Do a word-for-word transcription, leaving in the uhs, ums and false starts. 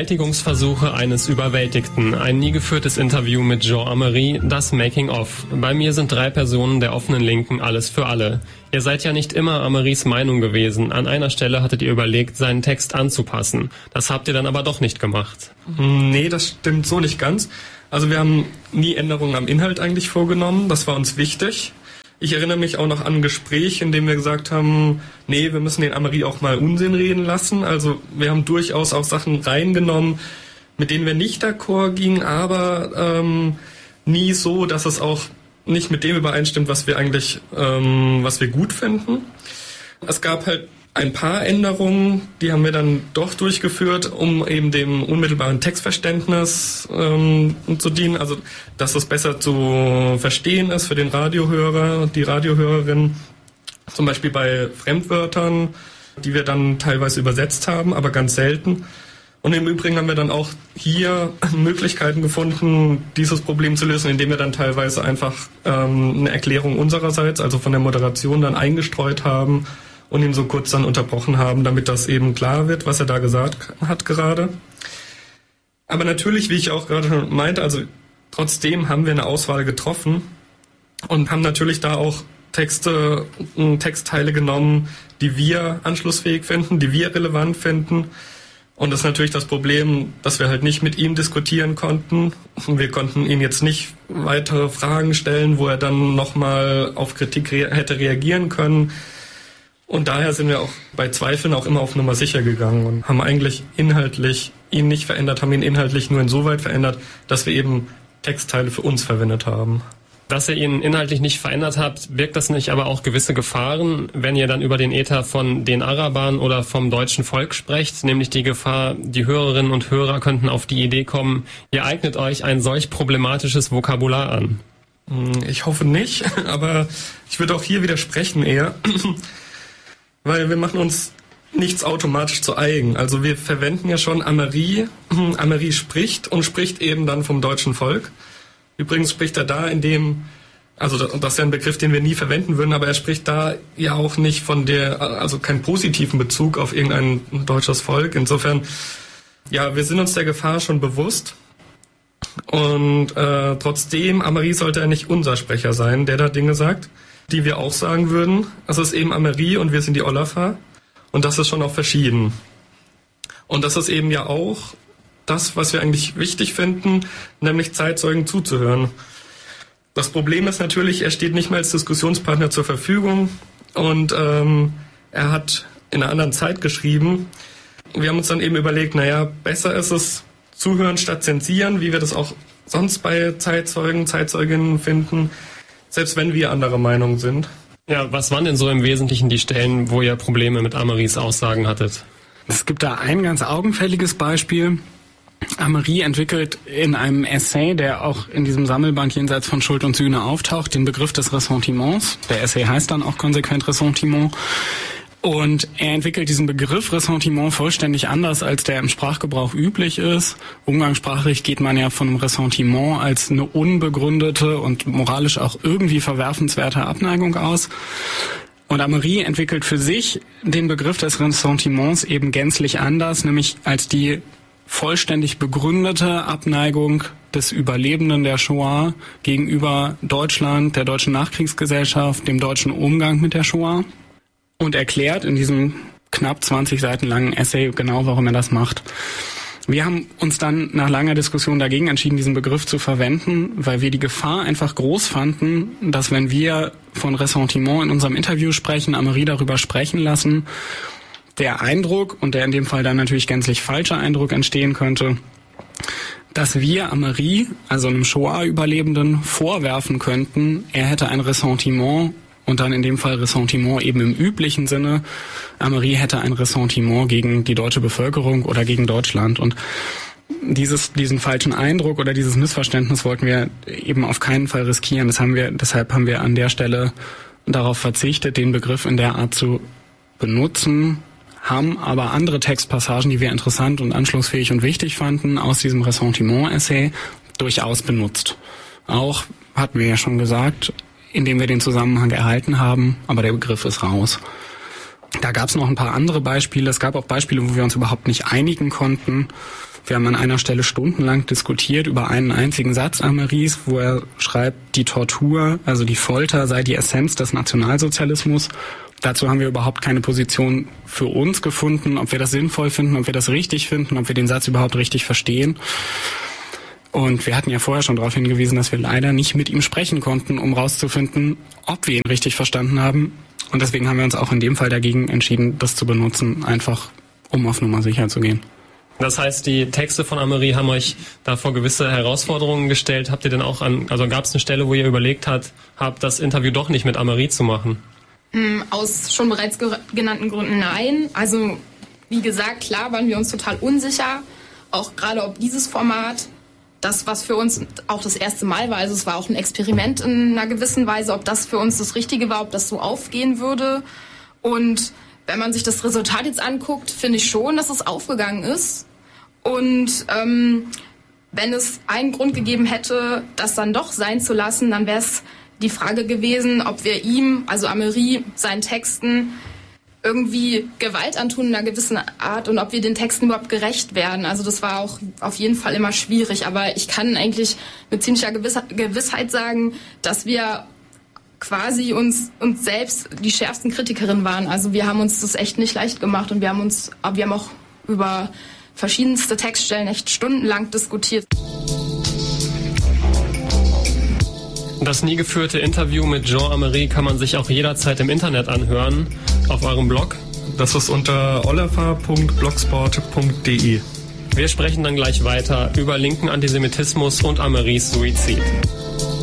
Bewältigungsversuche eines Überwältigten. Ein nie geführtes Interview mit Jean Amery, das Making-of. Bei mir sind drei Personen der offenen Linken, alles für alle. Ihr seid ja nicht immer Amerys Meinung gewesen. An einer Stelle hattet ihr überlegt, seinen Text anzupassen. Das habt ihr dann aber doch nicht gemacht. Nee, das stimmt so nicht ganz. Also wir haben nie Änderungen am Inhalt eigentlich vorgenommen. Das war uns wichtig. Ich erinnere mich auch noch an ein Gespräch, in dem wir gesagt haben, nee, wir müssen den Amery auch mal Unsinn reden lassen. Also wir haben durchaus auch Sachen reingenommen, mit denen wir nicht d'accord gingen, aber ähm, nie so, dass es auch nicht mit dem übereinstimmt, was wir eigentlich, ähm, was wir gut finden. Es gab halt ein paar Änderungen, die haben wir dann doch durchgeführt, um eben dem unmittelbaren Textverständnis ähm, zu dienen. Also, dass es besser zu verstehen ist für den Radiohörer, die Radiohörerin. Zum Beispiel bei Fremdwörtern, die wir dann teilweise übersetzt haben, aber ganz selten. Und im Übrigen haben wir dann auch hier Möglichkeiten gefunden, dieses Problem zu lösen, indem wir dann teilweise einfach ähm, eine Erklärung unsererseits, also von der Moderation, dann eingestreut haben und ihn so kurz dann unterbrochen haben, damit das eben klar wird, was er da gesagt hat gerade. Aber natürlich, wie ich auch gerade schon meinte, also trotzdem haben wir eine Auswahl getroffen und haben natürlich da auch Texte, Textteile genommen, die wir anschlussfähig finden, die wir relevant finden. Und das ist natürlich das Problem, dass wir halt nicht mit ihm diskutieren konnten. Wir konnten ihm jetzt nicht weitere Fragen stellen, wo er dann nochmal auf Kritik re- hätte reagieren können. Und daher sind wir auch bei Zweifeln auch immer auf Nummer sicher gegangen und haben eigentlich inhaltlich ihn nicht verändert, haben ihn inhaltlich nur insoweit verändert, dass wir eben Textteile für uns verwendet haben. Dass ihr ihn inhaltlich nicht verändert habt, birgt das nicht aber auch gewisse Gefahren, wenn ihr dann über den Äther von den Arabern oder vom deutschen Volk sprecht, nämlich die Gefahr, die Hörerinnen und Hörer könnten auf die Idee kommen, ihr eignet euch ein solch problematisches Vokabular an? Ich hoffe nicht, aber ich würde auch hier widersprechen eher. Weil wir machen uns nichts automatisch zu eigen. Also wir verwenden ja schon Amery. Amery spricht und spricht eben dann vom deutschen Volk. Übrigens spricht er da in dem, also das ist ja ein Begriff, den wir nie verwenden würden, aber er spricht da ja auch nicht von der, also keinen positiven Bezug auf irgendein deutsches Volk. Insofern, ja, wir sind uns der Gefahr schon bewusst. Und äh, trotzdem, Amery sollte er nicht unser Sprecher sein, der da Dinge sagt, die wir auch sagen würden. Es ist eben Amery und wir sind die Olafa. Und das ist schon auch verschieden. Und das ist eben ja auch das, was wir eigentlich wichtig finden, nämlich Zeitzeugen zuzuhören. Das Problem ist natürlich, er steht nicht mehr als Diskussionspartner zur Verfügung und ähm, er hat in einer anderen Zeit geschrieben. Wir haben uns dann eben überlegt, naja, besser ist es zuhören statt zensieren, wie wir das auch sonst bei Zeitzeugen, Zeitzeuginnen finden, selbst wenn wir anderer Meinung sind. Ja, was waren denn so im Wesentlichen die Stellen, wo ihr Probleme mit Amerys Aussagen hattet? Es gibt da ein ganz augenfälliges Beispiel. Amery entwickelt in einem Essay, der auch in diesem Sammelband Jenseits von Schuld und Sühne auftaucht, den Begriff des Ressentiments. Der Essay heißt dann auch konsequent Ressentiment. Und er entwickelt diesen Begriff Ressentiment vollständig anders, als der im Sprachgebrauch üblich ist. Umgangssprachlich geht man ja von einem Ressentiment als eine unbegründete und moralisch auch irgendwie verwerfenswerte Abneigung aus. Und Amery entwickelt für sich den Begriff des Ressentiments eben gänzlich anders, nämlich als die vollständig begründete Abneigung des Überlebenden der Shoah gegenüber Deutschland, der deutschen Nachkriegsgesellschaft, dem deutschen Umgang mit der Shoah. Und erklärt in diesem knapp zwanzig Seiten langen Essay genau, warum er das macht. Wir haben uns dann nach langer Diskussion dagegen entschieden, diesen Begriff zu verwenden, weil wir die Gefahr einfach groß fanden, dass wenn wir von Ressentiment in unserem Interview sprechen, Amery darüber sprechen lassen, der Eindruck, und der in dem Fall dann natürlich gänzlich falscher Eindruck entstehen könnte, dass wir Amery, also einem Shoah-Überlebenden, vorwerfen könnten, er hätte ein Ressentiment. Und dann in dem Fall Ressentiment eben im üblichen Sinne. Amery hätte ein Ressentiment gegen die deutsche Bevölkerung oder gegen Deutschland. Und dieses, diesen falschen Eindruck oder dieses Missverständnis wollten wir eben auf keinen Fall riskieren. Das haben wir, deshalb haben wir an der Stelle darauf verzichtet, den Begriff in der Art zu benutzen, haben aber andere Textpassagen, die wir interessant und anschlussfähig und wichtig fanden, aus diesem Ressentiment-Essay durchaus benutzt. Auch, hatten wir ja schon gesagt, indem wir den Zusammenhang erhalten haben, aber der Begriff ist raus. Da gab es noch ein paar andere Beispiele. Es gab auch Beispiele, wo wir uns überhaupt nicht einigen konnten. Wir haben an einer Stelle stundenlang diskutiert über einen einzigen Satz Ameris, wo er schreibt, die Tortur, also die Folter, sei die Essenz des Nationalsozialismus. Dazu haben wir überhaupt keine Position für uns gefunden, ob wir das sinnvoll finden, ob wir das richtig finden, ob wir den Satz überhaupt richtig verstehen. Und wir hatten ja vorher schon darauf hingewiesen, dass wir leider nicht mit ihm sprechen konnten, um rauszufinden, ob wir ihn richtig verstanden haben. Und deswegen haben wir uns auch in dem Fall dagegen entschieden, das zu benutzen, einfach um auf Nummer sicher zu gehen. Das heißt, die Texte von Amerie haben euch da vor gewisse Herausforderungen gestellt. Habt ihr denn auch an, also gab es eine Stelle, wo ihr überlegt habt, habt das Interview doch nicht mit Amerie zu machen? Aus schon bereits ge- genannten Gründen nein. Also wie gesagt, klar waren wir uns total unsicher, auch gerade ob dieses Format, das was für uns auch das erste Mal war, also es war auch ein Experiment in einer gewissen Weise, ob das für uns das Richtige war, ob das so aufgehen würde. Und wenn man sich das Resultat jetzt anguckt, finde ich schon, dass es aufgegangen ist. Und ähm, wenn es einen Grund gegeben hätte, das dann doch sein zu lassen, dann wäre es die Frage gewesen, ob wir ihm, also Amerie, seinen Texten irgendwie Gewalt antun in einer gewissen Art und ob wir den Texten überhaupt gerecht werden. Also das war auch auf jeden Fall immer schwierig. Aber ich kann eigentlich mit ziemlicher Gewissheit sagen, dass wir quasi uns, uns selbst die schärfsten Kritikerinnen waren. Also wir haben uns das echt nicht leicht gemacht und wir haben uns, aber wir haben auch über verschiedenste Textstellen echt stundenlang diskutiert. Das nie geführte Interview mit Jean Amerie kann man sich auch jederzeit im Internet anhören, auf eurem Blog. Das ist unter olefa punkt blogspot punkt de. Wir sprechen dann gleich weiter über linken Antisemitismus und Ameries Suizid.